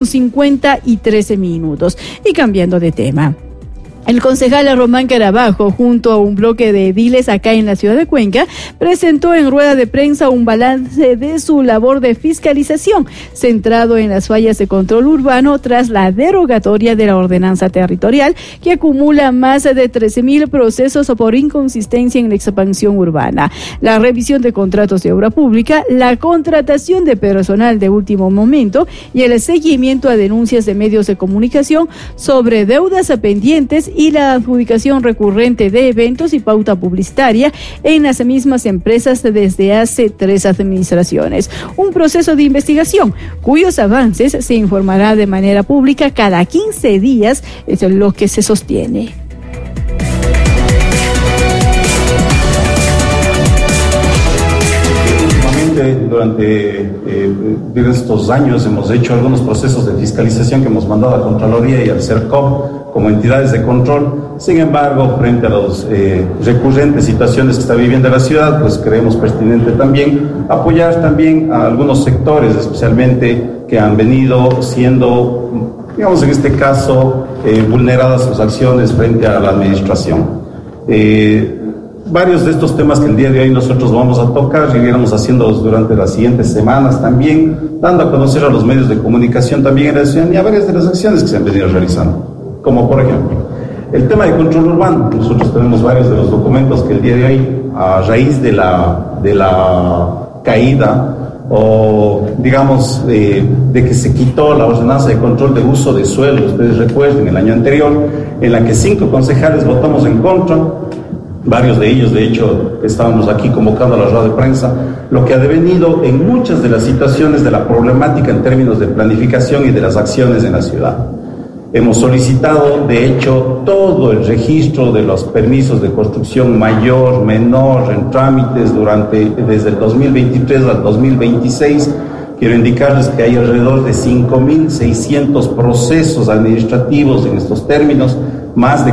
50 y 13 minutos. Y cambiando de tema. El concejal Román Carabajo, junto a un bloque de ediles acá en la ciudad de Cuenca, presentó en rueda de prensa un balance de su labor de fiscalización, centrado en las fallas de control urbano tras la derogatoria de la ordenanza territorial, que acumula más de 13.000 procesos por inconsistencia en la expansión urbana, la revisión de contratos de obra pública, la contratación de personal de último momento y el seguimiento a denuncias de medios de comunicación sobre deudas pendientes y la adjudicación recurrente de eventos y pauta publicitaria en las mismas empresas desde hace 3 administraciones. Un proceso de investigación cuyos avances se informará de manera pública cada 15 días, es lo que se sostiene. Durante estos años hemos hecho algunos procesos de fiscalización que hemos mandado a Contraloría y al CERCOP como entidades de control. Sin embargo, frente a las recurrentes situaciones que está viviendo la ciudad, pues creemos pertinente también apoyar también a algunos sectores, especialmente que han venido siendo, digamos en este caso, vulneradas sus acciones frente a la administración. Varios de estos temas que el día de hoy nosotros vamos a tocar y iremos haciéndolos durante las siguientes semanas también, dando a conocer a los medios de comunicación también en la ciudadanía varias de las acciones que se han venido realizando, como por ejemplo el tema de control urbano. Nosotros tenemos varios de los documentos que el día de hoy, a raíz de la caída o digamos de que se quitó la ordenanza de control de uso de suelo, ustedes recuerden el año anterior, en la que 5 concejales votamos en contra. Varios de ellos, de hecho, estábamos aquí convocando a la rueda de prensa, lo que ha devenido en muchas de las situaciones de la problemática en términos de planificación y de las acciones en la ciudad. Hemos solicitado, de hecho, todo el registro de los permisos de construcción mayor, menor, en trámites desde el 2023 al 2026. Quiero indicarles que hay alrededor de 5.600 procesos administrativos en estos términos, más de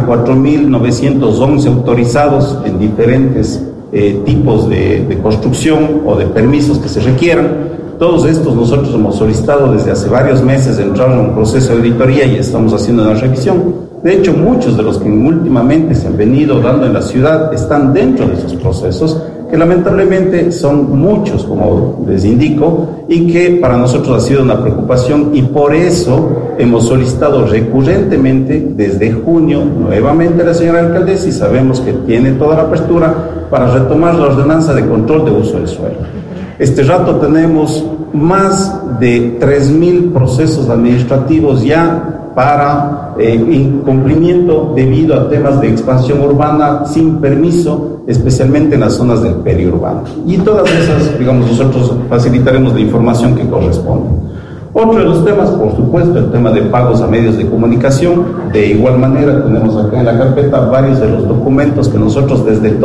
4.911 autorizados en diferentes tipos de construcción o de permisos que se requieran. Todos estos nosotros hemos solicitado desde hace varios meses entrar en un proceso de auditoría y estamos haciendo una revisión. De hecho, muchos de los que últimamente se han venido dando en la ciudad están dentro de esos procesos, que lamentablemente son muchos, como les indico, y que para nosotros ha sido una preocupación, y por eso hemos solicitado recurrentemente desde junio nuevamente a la señora alcaldesa, y sabemos que tiene toda la apertura para retomar la ordenanza de control de uso del suelo. Este rato tenemos más de 3.000 procesos administrativos ya para incumplimiento debido a temas de expansión urbana sin permiso, especialmente en las zonas del periurbano. Y todas esas, digamos, nosotros facilitaremos la información que corresponde. Otro de los temas, por supuesto, el tema de pagos a medios de comunicación. De igual manera, tenemos acá en la carpeta varios de los documentos que nosotros desde el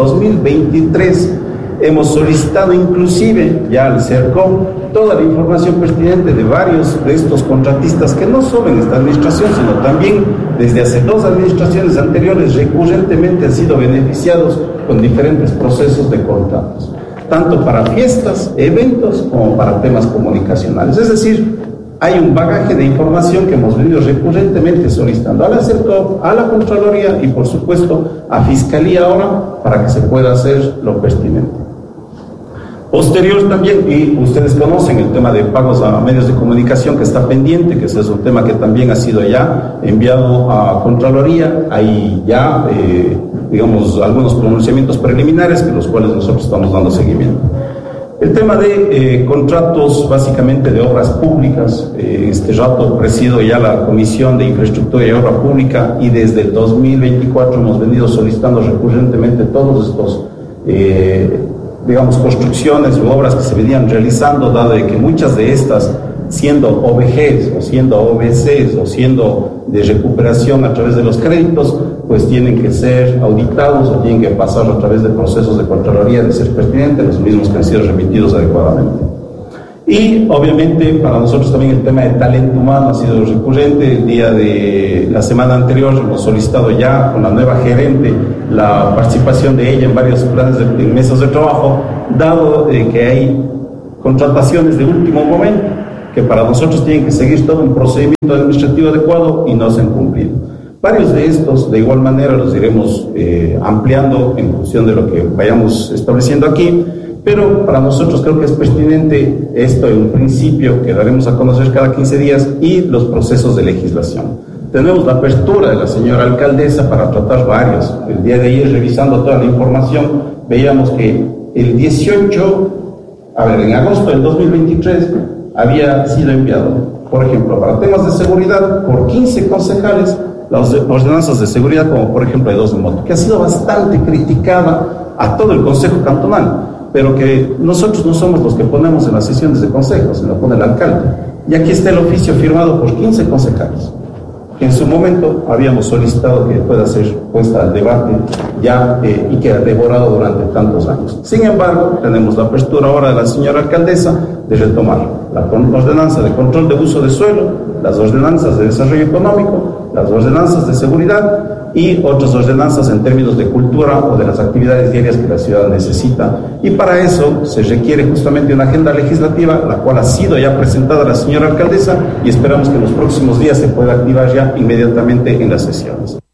2023 hemos solicitado, inclusive ya al CERCOP, toda la información pertinente de varios de estos contratistas que no solo en esta administración, sino también desde hace 2 administraciones anteriores recurrentemente han sido beneficiados con diferentes procesos de contratos, tanto para fiestas, eventos, como para temas comunicacionales. Es decir, hay un bagaje de información que hemos venido recurrentemente solicitando a la CERCOP, a la Contraloría y por supuesto a Fiscalía ahora para que se pueda hacer lo pertinente. Posterior también, y ustedes conocen el tema de pagos a medios de comunicación que está pendiente, que ese es un tema que también ha sido ya enviado a Contraloría. Hay ya, digamos, algunos pronunciamientos preliminares que los cuales nosotros estamos dando seguimiento. El tema de contratos básicamente de obras públicas, este rato presido ya la Comisión de Infraestructura y Obra Pública y desde el 2024 hemos venido solicitando recurrentemente todos estos digamos, construcciones u obras que se venían realizando, dado de que muchas de estas, siendo OVGs o siendo OVCs o siendo de recuperación a través de los créditos, pues tienen que ser auditados o tienen que pasar a través de procesos de Contraloría de ser pertinentes, los mismos que han sido remitidos adecuadamente. Y obviamente para nosotros también el tema de talento humano ha sido recurrente. El día de la semana anterior hemos solicitado ya con la nueva gerente la participación de ella en varios planes en mesas de trabajo, dado que hay contrataciones de último momento que para nosotros tienen que seguir todo un procedimiento administrativo adecuado y no se han cumplido. Varios de estos, de igual manera, los iremos ampliando en función de lo que vayamos estableciendo aquí, pero para nosotros creo que es pertinente esto en un principio que daremos a conocer cada 15 días y los procesos de legislación. Tenemos la apertura de la señora alcaldesa para tratar varios. El día de ayer, revisando toda la información, veíamos que el 18, en agosto del 2023, había sido enviado, por ejemplo, para temas de seguridad, por 15 concejales, las ordenanzas de seguridad, como por ejemplo de 2 de moto, que ha sido bastante criticada a todo el Consejo Cantonal, pero que nosotros no somos los que ponemos en las sesiones de consejo, se lo pone el alcalde. Y aquí está el oficio firmado por 15 concejales, que en su momento habíamos solicitado que pueda ser puesta al debate ya y que ha devorado durante tantos años. Sin embargo, tenemos la apertura ahora de la señora alcaldesa de retomar la ordenanza de control de uso de suelo, las ordenanzas de desarrollo económico, las ordenanzas de seguridad y otras ordenanzas en términos de cultura o de las actividades diarias que la ciudad necesita. Y para eso se requiere justamente una agenda legislativa, la cual ha sido ya presentada a la señora alcaldesa y esperamos que en los próximos días se pueda activar ya inmediatamente en las sesiones.